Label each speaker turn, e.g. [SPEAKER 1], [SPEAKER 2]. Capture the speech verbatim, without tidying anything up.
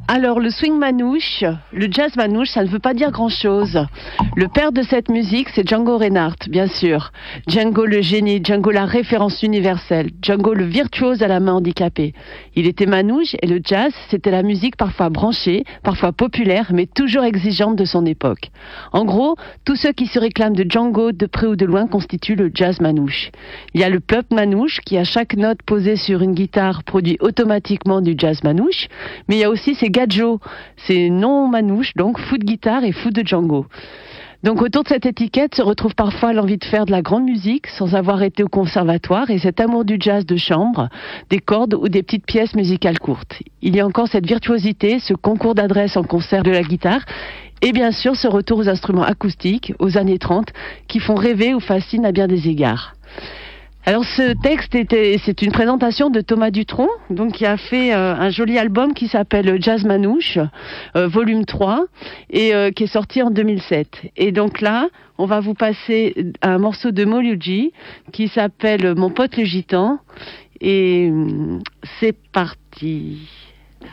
[SPEAKER 1] Alors, le swing manouche, le jazz manouche, ça ne veut pas dire grand-chose. Le père de cette musique, c'est Django Reinhardt, bien sûr. Django le génie, Django la référence universelle, Django le virtuose à la main handicapée. Il était manouche et le jazz, c'était la musique parfois branchée, parfois populaire, mais toujours exigeante de son époque. En gros, tous ceux qui se réclament de Django, de près ou de loin, constituent le jazz manouche. Il y a le plop manouche, qui à chaque note posée sur une guitare produit automatiquement du jazz manouche, mais il y a aussi ces gadjo, ces non-manouches, donc fou de guitare et fou de Django. Donc autour de cette étiquette se retrouve parfois l'envie de faire de la grande musique sans avoir été au conservatoire et cet amour du jazz de chambre, des cordes ou des petites pièces musicales courtes. Il y a encore cette virtuosité, ce concours d'adresse en concert de la guitare et bien sûr ce retour aux instruments acoustiques, aux années trente, qui font rêver ou fascinent à bien des égards. Alors ce texte était, c'est une présentation de Thomas Dutronc, donc qui a fait euh, un joli album qui s'appelle Jazz Manouche, euh, volume trois, et euh, qui est sorti en deux mille sept. Et donc là, on va vous passer un morceau de Moliuji qui s'appelle Mon pote le gitan, et euh, c'est parti.